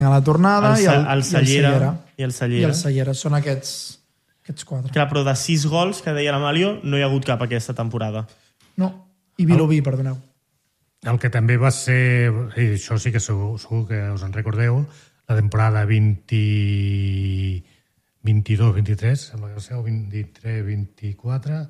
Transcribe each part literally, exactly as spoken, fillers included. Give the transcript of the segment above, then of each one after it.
a la tornada el, i, el, el Cellera, i el Cellera. I el Cellera. I el Cellera. Són aquests, aquests quatre. Clar, però de sis gols que deia l'Amalio no hi ha hagut cap aquesta temporada. No, i Vilobí, perdoneu. El que també va ser, i això sí que segur, segur que us en recordeu, la temporada vint, vint-i-dos vint-i-tres, sembla que va ser, o vint-i-tres vint-i-quatre,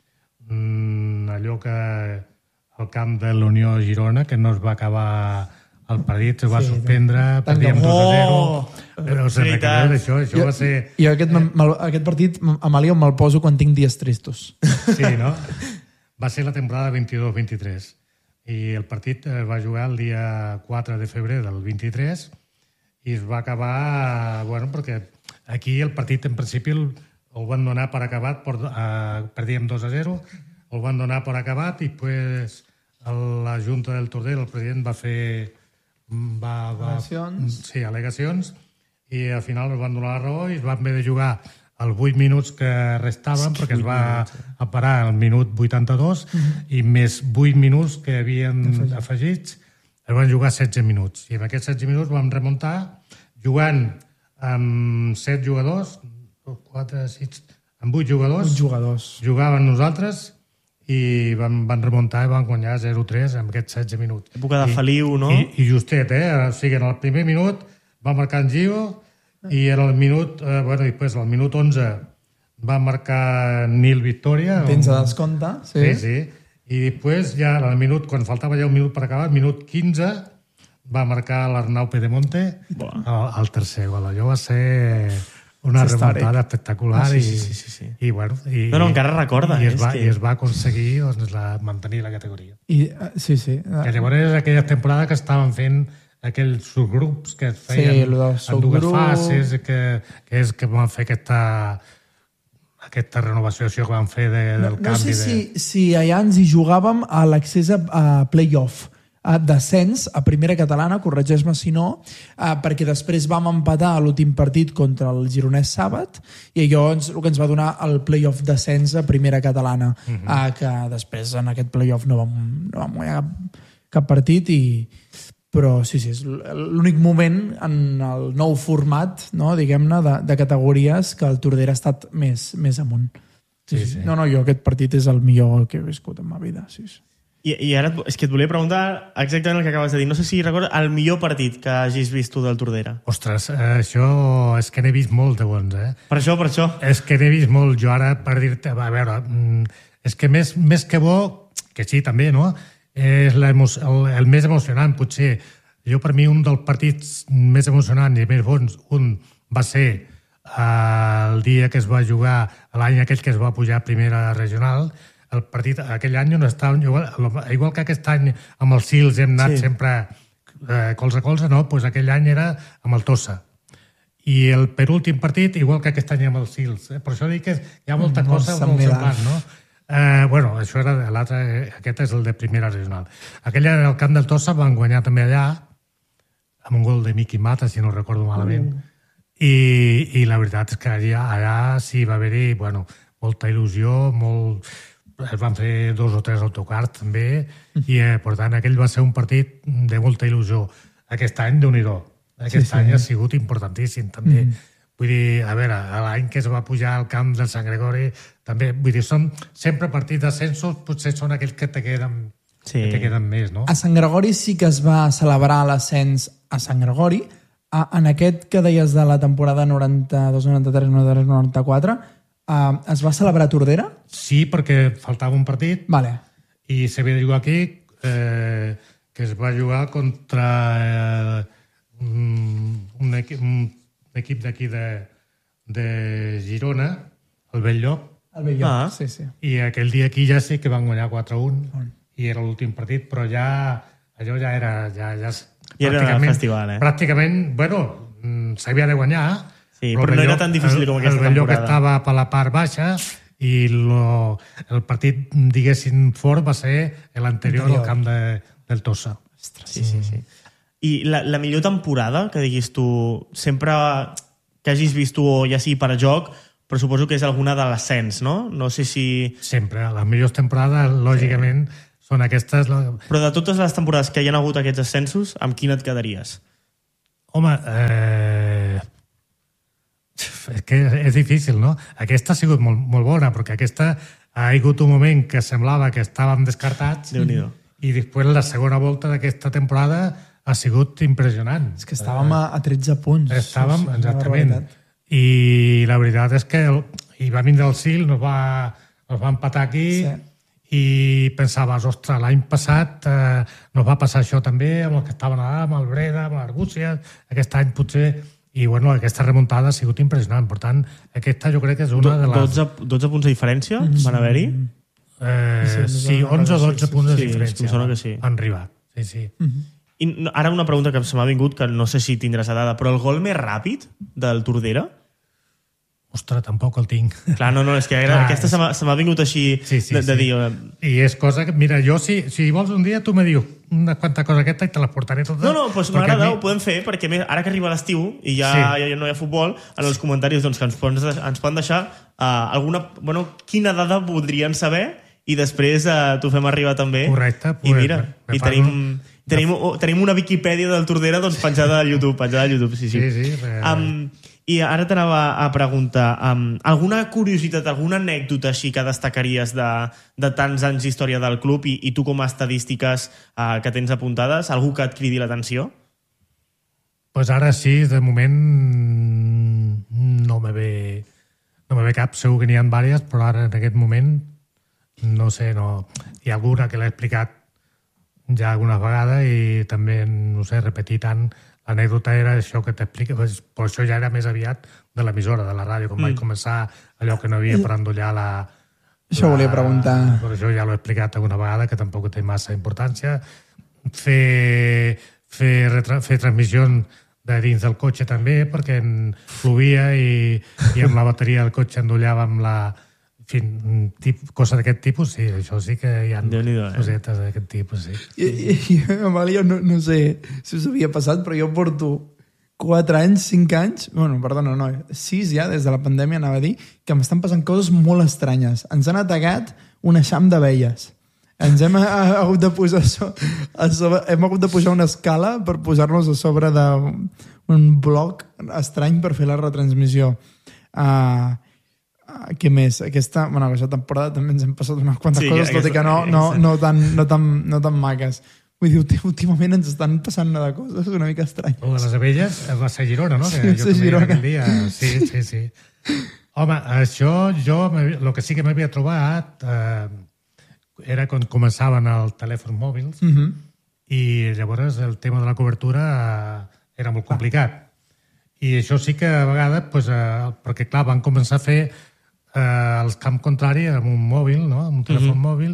mm, allò que al camp de l'Unió Girona, que no es va acabar el partit, es va sí, suspendre, perdíem dos a zero. Però us en recordeu d'això? Això jo, va ser... Jo aquest, eh... aquest partit, Amàlia, me'l poso quan tinc dies tristos. Sí, no? Va ser la temporada vint-i-dos vint-i-tres. I el partit es va jugar el dia quatre de febrer del vint-i-tres i es va acabar, bueno, perquè aquí el partit en principi el, el van donar per acabat, per, uh, perdíem dos a zero, el van donar per acabat i pues, la Junta del Tordera, el president, va fer va, va, al·legacions. Sí, al·legacions, i al final es van donar la raó i es van haver de jugar els vuit minuts que restaven, perquè es va a parar al minut vuitanta-dos, mm-hmm. i més vuit minuts que havien Afegit. afegits, es van jugar setze minuts. I en aquests setze minuts vam remuntar jugant amb set jugadors, quatre, sis, amb vuit jugadors, jugadors. Jugaven nosaltres i van, van remuntar i van guanyar zero a tres en aquests setze minuts. Època de Feliu, no? I, i justet, eh? O sigui, en el primer minut va marcar en Gio, i en el minut, eh, bueno, després al minut onze va marcar Nil Victòria. Temps de descompte, sí. Sí, sí. I després ja al minut, quan faltava ja un minut per acabar, al minut quinze va marcar l'Arnau Pedemonte el, el tercer gol. Allò va ser una sí, remuntada espectacular. Ah, sí, sí, sí, sí, sí. I, i, bueno, i, no, no, encara recorda. I es va, que... i es va aconseguir doncs, la, mantenir la categoria. I, sí, sí. Que llavors és aquella temporada que estaven fent aquells subgrups que es feien sí, en dues fases, que, que és que van fer aquesta, aquesta renovació que van fer de, del no, canvi. No sé de... si, si allà ens hi jugàvem a l'accés a, a play-off, a descens a primera catalana, corregeix-me si no, eh, perquè després vam empatar a l'últim partit contra el Gironès Sàbat i allò ens, el que ens va donar el play-off descens a primera catalana, uh-huh. eh, que després en aquest play-off no vam, no vam guanyar cap, cap partit i però sí, sí, és l'únic moment en el nou format, no, diguem-ne, de, de categories que el Tordera ha estat més, més amunt. Sí, sí, sí. No, no, jo aquest partit és el millor que he viscut en ma vida, sí, sí. I, I ara és que et volia preguntar exactament el que acabes de dir. No sé si recordes el millor partit que hagis vist tu del Tordera. Ostres, això és que n'he vist molt de bons, eh? Per això, per això. És que n'he vist molt. Jo ara, per dir-te, a veure, és que més, més que bo, que sí, també, no?, és el, el més emocionant, potser. Jo, per mi, un dels partits més emocionants i més bons, un va ser el dia que es va jugar, l'any aquell que es va pujar a primera regional. El partit, aquell any on estàvem jugant, igual que aquest any amb els Sils hem anat sí. sempre eh, colze a colze, no? Pues aquell any era amb el Tossa. I el penúltim partit, igual que aquest any amb els Sils. Per això dic que hi ha molta cosa molt semblant, no? Eh, bueno, això era l'altre, aquest és el de primera regional. Aquell any al camp del Tossa van guanyar també allà, amb un gol de Miqui Mata, si no recordo malament, mm. I, i la veritat és que allà, allà sí va haver-hi, bueno, molta il·lusió, molt... es van fer dos o tres autocars també, mm. i eh, per tant aquell va ser un partit de molta il·lusió. Aquest any, Déu-n'hi-do, aquest sí, any sí. ha sigut importantíssim també. Mm. Vull dir, a veure, l'any que es va pujar al camp del Sant Gregori, també, vull dir, són sempre partits d'ascensos, potser són aquells que te queden, sí. que te queden més, no? A Sant Gregori sí que es va celebrar l'ascens a Sant Gregori. A, en aquest que deies de la temporada noranta-dos noranta-tres noranta-tres noranta-quatre, uh, es va celebrar a Tordera? Sí, perquè faltava un partit vale. I s'havia de jugar aquí, eh, que es va jugar contra eh, un equip... Un, l'equip d'aquí de, de Girona, el Belllloc. El Belllloc, ah. sí, sí. I aquell dia aquí ja sí que van guanyar quatre a un, mm. i era l'últim partit, però ja allò ja era... Ja, ja, I era el festival, eh? Pràcticament, bueno, s'havia de guanyar. Sí, però, però no era tan difícil el, com aquesta el Belllloc temporada. El Belllloc estava per la part baixa i lo, el partit, diguéssim, fort va ser l'anterior al camp de, del Tossa. Ostres, sí, sí, sí. I la, la millor temporada, que diguis tu, sempre que hagis vist tu, ja sigui per joc, però suposo que és alguna de l'ascens, no? No sé si... Sempre. Les millors temporades, lògicament, sí. són aquestes... Però de totes les temporades que hi ha hagut aquests ascensos, amb quina et quedaries? Home, eh... és que és difícil, no? Aquesta ha sigut molt, molt bona, perquè aquesta ha hagut un moment que semblava que estàvem descartats Déu-n'hi-do. i després la segona volta d'aquesta temporada ha sigut impressionant. És que estàvem a, a tretze punts. Estàvem, Sí, sí, exactament. I la veritat és que el, i va vindre el Sil, nos va, nos va empatar aquí Sí. i pensaves, ostres, l'any passat eh, nos va passar això també amb el que estaven allà, amb el Breda, amb l'Argúcia, aquest any potser... I bueno, aquesta remuntada ha sigut impressionant. Per tant, aquesta jo crec que és una de les... dotze, dotze punts de diferència van haver-hi? Eh, Sí, sí, onze o dotze sí, punts de sí, diferència. em sembla que sí. Han arribat. Sí, sí. I no- ara una pregunta que se m'ha vingut, que no sé si tindràs dada, però el gol més ràpid del Tordera? Ostres, tampoc el tinc. Clar, no, no, és que era, Clar, aquesta és- se m'ha se m'ha vingut així Sí, sí, de, de sí. dir... eh, I és cosa que, mira, jo si, si vols un dia tu me dius una quanta cosa aquesta i te les portaré totes. No, no, doncs perquè m'agrada, a mi- ho podem fer, perquè més, ara que arriba l'estiu i ja, Sí. ja no hi ha futbol, en els comentaris doncs, que ens poden, ens poden deixar uh, alguna... Bueno, quina dada voldrien saber i després uh, t'ho fem arribar també. Correcte, I pues, mira, me- me i parlo- tenim, tenim, tenim una Viquipèdia del Tordera doncs, penjada a YouTube, penjada a YouTube, sí, sí. Sí, sí, eh. Um, I ara t'anava a preguntar, um, alguna curiositat, alguna anècdota així que destacaries de, de tants anys d'història del club i, i tu com a estadístiques uh, que tens apuntades, algú que et cridi l'atenció? Pues ara sí, de moment no me ve no me ve cap, segur que n'hi ha diverses, però ara en aquest moment no sé, no... Hi ha alguna que l'he explicat ja alguna vegada i també, no sé, repetir tant. L'anècdota era això que t'explica, però això ja era més aviat de l'emissora, de la ràdio, quan mm. vaig començar allò que no havia per endollar la... Això la, volia preguntar. Però això ja l'he explicat alguna vegada, que tampoc té massa importància. Fer, fer, retra, fer transmissions de dins del cotxe també, perquè en plovia i, i amb la bateria del cotxe endollàvem la... En fi, tip, cosa d'aquest tipus, sí, això sí que hi ha Déu-n'hi-do, eh? cosetes d'aquest tipus, sí. I, i, i Amàlia, no, no sé si us havia passat, però jo porto quatre anys, cinc anys, bueno, perdona, no, sis ja, des de la pandèmia, anava a dir, que m'estan passant coses molt estranyes. Ens han atacat un eixam d'abelles. Ens hem ha, hagut de posar so, a sobre, hem hagut de pujar una escala per posar-nos a sobre d'un bloc estrany per fer la retransmissió. Uh, uh, què més? Aquesta, bueno, aquesta temporada també ens hem passat unes quantes Sí, coses, aquesta- tot i que no, no, no, tan, no, tan, no tan maques. Vull dir, últimament ens estan passant una de coses una mica estranyes. O de les abelles va ser Girona, no? Sí, Que sí, jo també Girona. aquell dia. Sí, sí, sí. Home, això jo, el que sí que m'havia trobat eh, era quan començaven els telèfons mòbils Mm -hmm. i llavors el tema de la cobertura eh, era molt complicat. I això sí que a vegades, pues, eh, perquè clar, van començar a fer eh, els camps contrari amb un mòbil, no? Amb un telèfon mm -hmm. mòbil,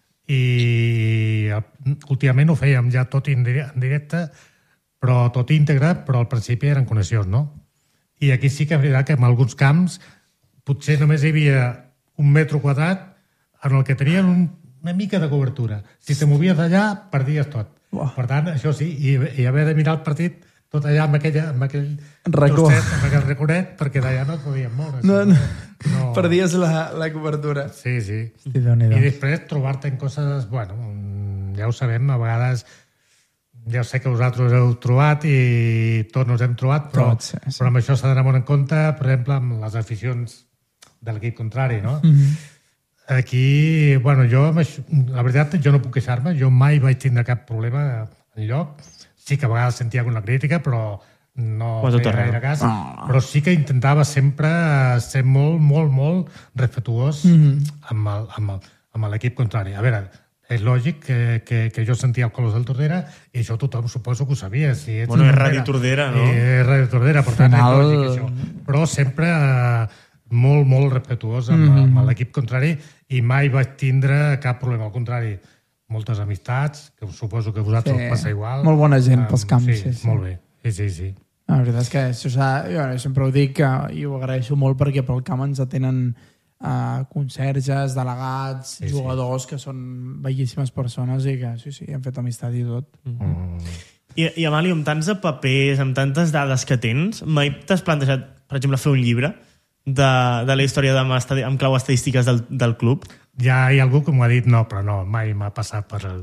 i eh, últimament ho fèiem ja tot en directe, però tot íntegre, però al principi eren connexions, no? I aquí sí que és veritat que en alguns camps potser només hi havia un metre quadrat en el que tenien un, una mica de cobertura. Si te movies d'allà, perdies tot. Uah. Per tant, això sí, i, i haver de mirar el partit tot allà amb, aquella, amb aquell Racó. trosset, amb aquell raconet, perquè d'allà no et podíem moure. No, si no. no. Perdies la, la cobertura. Sí, sí. Hosti, Déu-n'hi-do. I després trobar-te en coses... Bueno, ja ho sabem, a vegades... Ja sé que vosaltres heu trobat i tots ens hem trobat, però, Trobat, sí, sí. però amb això s'ha d'anar molt en compte, per exemple, amb les aficions de l'equip contrari, no? Mm -hmm. Aquí, bueno, jo, amb això, la veritat, jo no puc queixar-me, jo mai vaig tindre cap problema enlloc. Sí que a vegades sentia alguna crítica, però no Quasi tot feia arreu. gaire cas. Ah. Però sí que intentava sempre ser molt, molt, molt respectuós Mm -hmm. amb el- amb el- amb l'equip contrari. A veure, és lògic que, que, que jo sentia el colors del Tordera i això tothom suposo que ho sabia. Si ets Bueno, del és Ràdio Tordera, no? I és Ràdio Tordera, per tant Final- és lògic això. Però sempre eh, molt, molt respectuós amb, Mhm. amb l'equip contrari i mai vaig tindre cap problema. Al contrari, moltes amistats, que suposo que a vosaltres Sí. us passa igual. Molt bona gent Em, pels camps, Sí, sí, sí. molt bé. Sí, sí, sí. La veritat és que això s'ha... Jo sempre ho dic que, i ho agraeixo molt perquè pel camp ens atenen uh, conserges, delegats, Sí, sí. jugadors que són bellíssimes persones i que sí, sí, hem fet amistat i tot. Mm. I, I Amali, amb tants de papers, amb tantes dades que tens, mai t'has plantejat, per exemple, fer un llibre de, de la història amb, estadi amb clau estadístiques del, del club? Ja hi ha algú que m'ho ha dit, no, però no, mai m'ha passat per, el,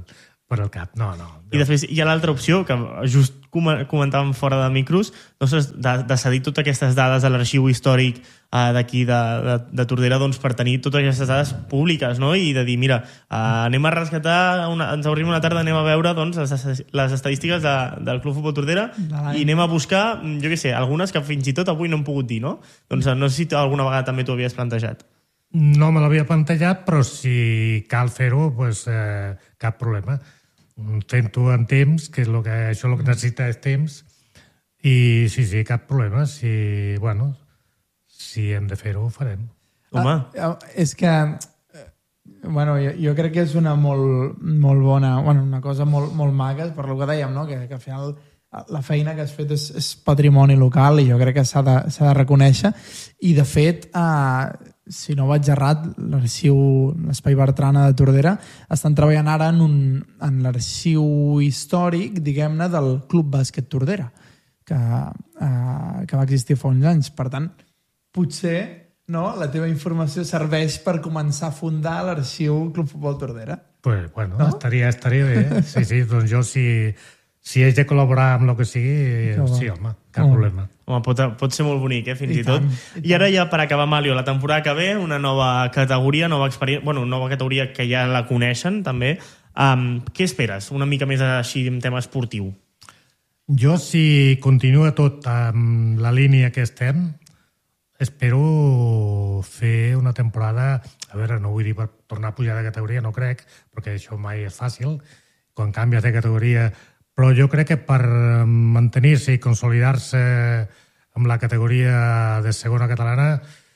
per al cap. No, no. I després hi ha l'altra opció, que just comentàvem fora de micros, doncs de, de cedir totes aquestes dades a l'arxiu històric eh, d'aquí de, de, de Tordera doncs, per tenir totes aquestes dades públiques, no? I de dir, mira, eh, anem a rescatar, una, ens obrim una tarda, anem a veure doncs, les, les estadístiques de, del Club Futbol Tordera i anem a buscar, jo què sé, algunes que fins i tot avui no hem pogut dir, no? Doncs no sé si alguna vegada també t'ho havies plantejat. No me l'havia plantejat, però si cal fer-ho, doncs, eh, cap problema. Fent-ho en temps, que és lo que, això el que necessita és temps, i sí, sí, cap problema. Si, bueno, si hem de fer-ho, ho farem. Home. Ah, és que, bueno, jo, jo crec que és una molt, molt bona, bueno, una cosa molt, molt maca, per lo que dèiem, no? que, que al final la feina que has fet és, és patrimoni local i jo crec que s'ha de, s'ha de reconèixer. I, de fet, eh, si no vaig errat, l'arxiu, l'Espai Bertrana de Tordera, estan treballant ara en, un, en l'arxiu històric, diguem-ne, del Club Bàsquet Tordera, que, eh, que va existir fa uns anys. Per tant, potser no, la teva informació serveix per començar a fundar l'arxiu Club Futbol Tordera. Pues, bueno, no? estaria, estaria bé. Sí, sí, doncs jo si, si haig de col·laborar amb el que sigui, no, sí, home, cap oh. problema. Home, pot, pot ser molt bonic, eh, fins i, I tot. tant, i, I ara ja, per acabar, Malio, la temporada que ve, una nova categoria, nova experiència, bueno, nova categoria que ja la coneixen, també. Um, què esperes? Una mica més així en tema esportiu. Jo, si continua tot amb la línia que estem, espero fer una temporada... A veure, no vull dir per tornar a pujar de categoria, no crec, perquè això mai és fàcil, quan canvies de categoria... Però jo crec que per mantenir-se i consolidar-se amb la categoria de segona catalana,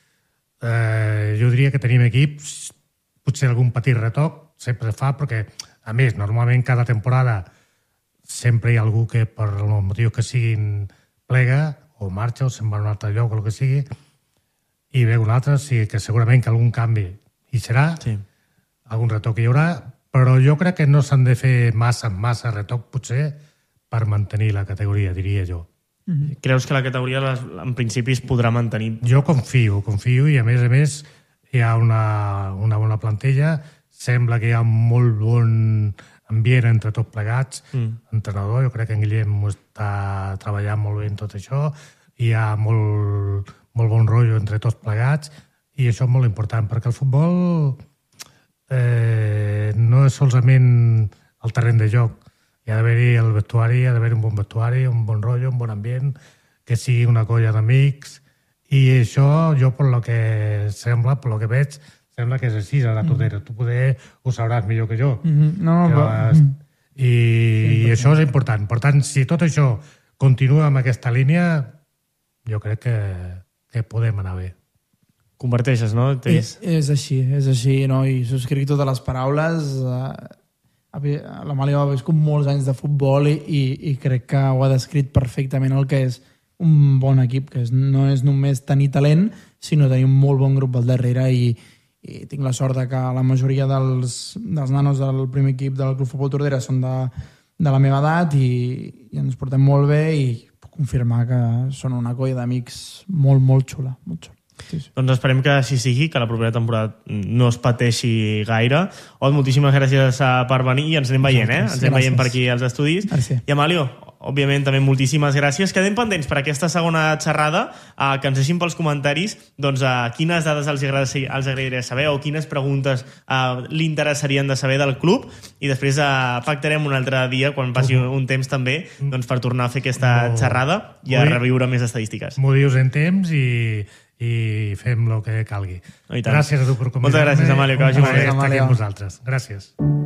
eh, jo diria que tenim equips, potser algun petit retoc sempre es fa, perquè, a més, normalment cada temporada sempre hi ha algú que per el motiu que siguin plega o marxa o se'n va a un altre lloc o el que sigui, i ve un altre, sí que segurament que algun canvi hi serà, sí. Algun retoc hi haurà, però jo crec que no s'han de fer massa, massa retoc, potser, per mantenir la categoria, diria jo. Mm-hmm. Creus que la categoria, en principi, es podrà mantenir? Jo confio, confio, i a més a més hi ha una, una bona plantilla, sembla que hi ha molt bon ambient entre tots plegats, mm. entrenador, jo crec que en Guillem està treballant molt bé en tot això, hi ha molt, molt bon rotllo entre tots plegats, i això és molt important, perquè el futbol... Eh, no és solament el terreny de joc, hi ha d'haver-hi el vestuari, hi ha d'haver un bon vestuari, un bon rotllo, un bon ambient, que sigui una colla d'amics, i això jo per lo que sembla, per lo que veig, sembla que és així a la Tordera. Mm. Tu poder ho sabràs millor que jo. Mm-hmm. No, no, però... has... I, sí, i això és important. Per tant, si tot això continua amb aquesta línia, jo crec que, que podem anar bé. Converteixes, no? És, és així, és així, no? I subscric totes les paraules. La Màlia ha viscut molts anys de futbol i, i, i crec que ho ha descrit perfectament el que és un bon equip, que és, no és només tenir talent, sinó tenir un molt bon grup al darrere i, i tinc la sort de que la majoria dels, dels nanos del primer equip del Club Futbol Tordera són de, de la meva edat i, i ens portem molt bé i puc confirmar que són una colla d'amics molt, molt xula, molt xula. Sí, sí. Doncs esperem que així sigui, que la propera temporada no es pateixi gaire. Ot, moltíssimes gràcies per venir i ens anem veient, eh? Ens anem veient per aquí als estudis. Gràcies. I Amalio, òbviament també moltíssimes gràcies. Quedem pendents per aquesta segona xerrada, eh, que ens deixin pels comentaris doncs, eh, quines dades els, agradaria, els agradaria saber o quines preguntes eh, li interessarien de saber del club, i després eh, pactarem un altre dia, quan passi un, un temps també, doncs, per tornar a fer aquesta no. xerrada i a reviure més estadístiques. M'ho dius en temps i... i fem el que calgui. Oh, gràcies a tu per convidar-me. Moltes gràcies, Amalio, que vagi molt bé. Estar aquí amb vosaltres. Gràcies.